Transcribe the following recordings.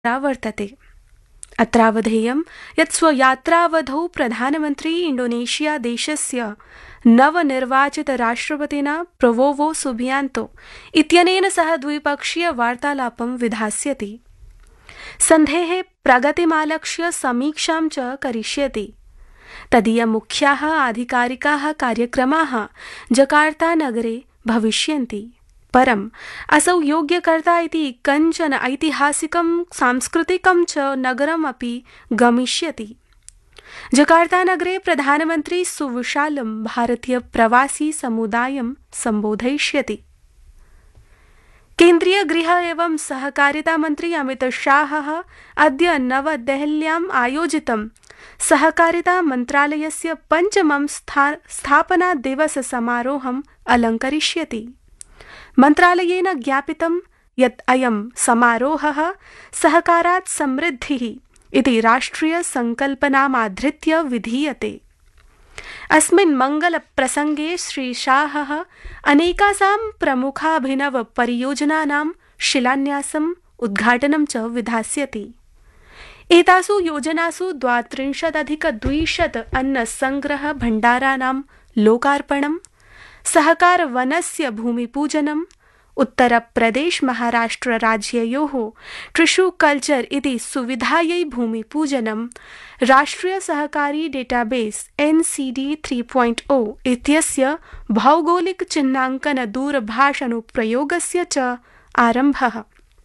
वर्तते। अत्रावधेयं यत् स्वयात्रावधौ प्रधानमन्त्री इंडोनेशिया देशस्य नवनिर्वाचित राष्ट्रपतिना प्रबोवो सुबियांतो इत्यनेन सह द्विपक्षीय वार्तालापं विधास्यति। सन्धेः प्रगतिमालक्ष्य समीक्षां च करिष्यति। तदीय मुख्याः आधिकारिकाः कार्यक्रमाः जकार्ता नगरे भविष्यन्ति। परम् असौ योग्यकर्ता इति कञ्चन ऐतिहासिकं सांस्कृतिकं च नगरम् अपि गमिष्यति। जकार्ता नगरे प्रधानमन्त्री सुविशालं भारतीय प्रवासी समुदायं सम्बोधयिष्यति। केन्द्रीय गृह एवं सहकारिता मंत्री अमित शाहः अद्य नवदेहल्याम् आयोजितं सहकारिता मन्त्रालयस्य पञ्चमं स्थापना दिवस समारोहम् अलङ्करिष्यति। मन्त्रालयेन ज्ञापितं यत् अयं समारोहः सहकारात् समृद्धिः इति राष्ट्रिय संकल्पनामाधृत्य विधीयते। अस्मिन् मंगल प्रसंगे श्री शाहः अनेकासां प्रमुखाभिनव परियोजनानां शिलान्यासम् उद्घाटनं च विधास्यति। एतासु योजनासु 32,200 अन्नसंग्रह भण्डाराणां लोकार्पणं, सहकार वनस्य भूमिपूजनम्, उत्तरप्रदेश महाराष्ट्र राज्ययोः ट्रिशु कल्चर इति सुविधायै भूमिपूजनं, राष्ट्रिय सहकारी डेटाबेस NCD 3.0 इत्यस्य भौगोलिक चिह्नाङ्कन दूरभाषानुप्रयोगस्य च आरम्भः।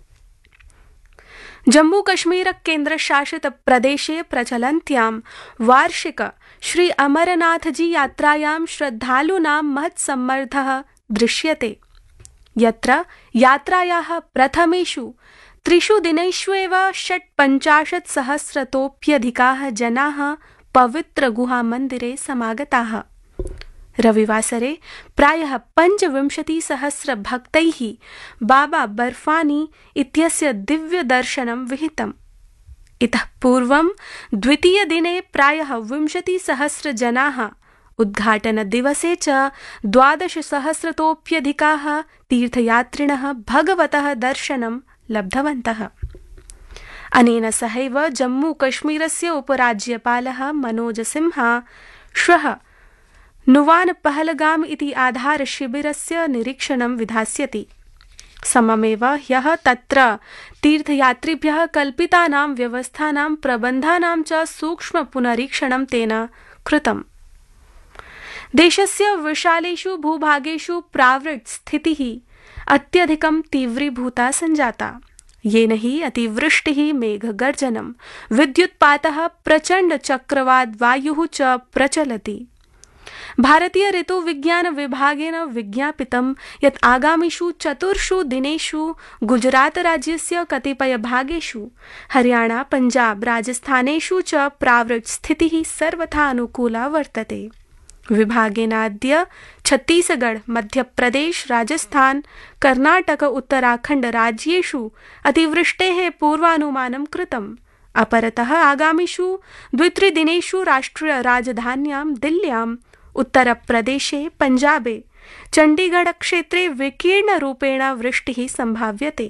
जम्मू कश्मीर केन्द्रशासित प्रदेशे प्रचलन्त्यां वार्षिक श्री अमरनाथजी यात्रायां श्रद्धालूनां महत्सम्मर्दः दृश्यते। यत्र यात्रायाः प्रथमेषु 3 दिनेषु एव 56,000तोऽप्यधिकाः जनाः पवित्र गुहामन्दिरे समागताः। रविवासरे प्रायः 25,000 भक्तैः बाबा बर्फानी इत्यस्य दिव्य दर्शनं विहितम्। इतः पूर्वं द्वितीय दिने प्रायः 20,000 जनाः, उद्घाटन दिवसे च 12,000तोऽप्यधिकाः तीर्थयात्रिणः भगवतः दर्शनं लब्धवन्तः। अनेन सहैव जम्मू कश्मीरस्य उपराज्यपालः मनोज सिन्हा श्वः नुवान पहलगाम इति आधार शिबिरस्य निरीक्षणं विधास्यति। सममेव ह्यः तत्र तीर्थयात्रिभ्यः कल्पितानां व्यवस्थानां प्रबन्धानां च सूक्ष्म पुनरीक्षणं तेन कृतम्। देशस्य विशालेषु भूभागेषु प्रावृट् स्थितिः अत्यधिकं तीव्रीभूता सञ्जाता, येन हि अतिवृष्टिः, मेघगर्जनं, विद्युत्पातः, प्रचण्ड चक्रवात वायुः च प्रचलति। भारतीय ऋतुविज्ञान विभागेन विज्ञापितं यत् आगामिषु 4 दिनेषु गुजरात राज्यस्य कतिपय भागेषु, हरियाणा, पंजाब, राजस्थानेषु च प्रावृट् स्थितिः सर्वथा अनुकूला वर्तते। विभागेनाद्य छत्तीसगढ़, मध्यप्रदेश, राजस्थान, कर्नाटक, उत्तराखण्ड राज्येषु अतिवृष्टेः पूर्वानुमानं कृतम्। अपरतः आगामिषु 2-3 दिनेषु राष्ट्रिय राजधान्यां दिल्ल्यां, उत्तरप्रदेशे, पंजाबे, चण्डीगढ़ क्षेत्रे विकीर्णरूपेण वृष्टिः संभाव्यते।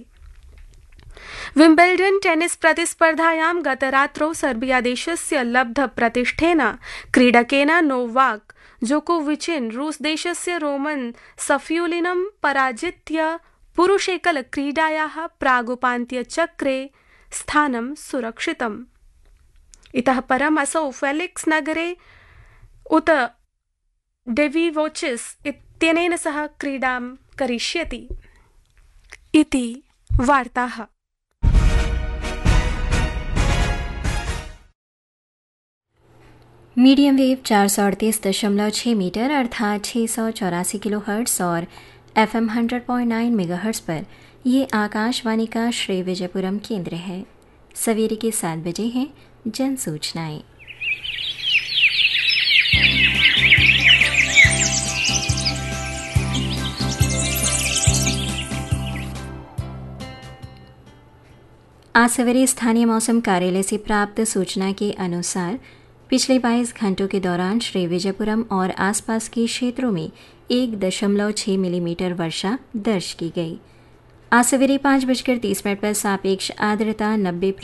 विम्बल्डन् टेनिस प्रतिस्पर्धायां गतरात्रौ सर्बिया देशस्य लब्धप्रतिष्ठेन क्रीडकेन नोवाक जोकोविचेन रूस देशस्य रोमन सफियुलिनं पराजित्य पुरुषेकल क्रीडायाः प्रागुपान्त्यचक्रे स्थानं सुरक्षितम्। इतः परम् असौ फेलिक्स नगरे उत डेविवोचिस इत्यनेन सह क्रीडां करिष्यति इति वार्ताः। मीडियम वेव 438.6 मीटर अर्थात 684 किलोहर्ट्ज़ और FM 100.9 मेगाहर्ट्ज़ पर ये आकाशवाणी का श्री विजयपुरम केंद्र है। सवेरे के 7 बजे हैं जन सूचनाएं। आज सवेरे स्थानीय मौसम कार्यालय से प्राप्त सूचना के अनुसार पिछले 22 घंटों के दौरान श्री विजयपुरम और आसपास के क्षेत्रों में 1.6 मिलीमीटर वर्षा दर्ज की गई। आज सवेरे 5:30 पर सापेक्ष आर्द्रता 90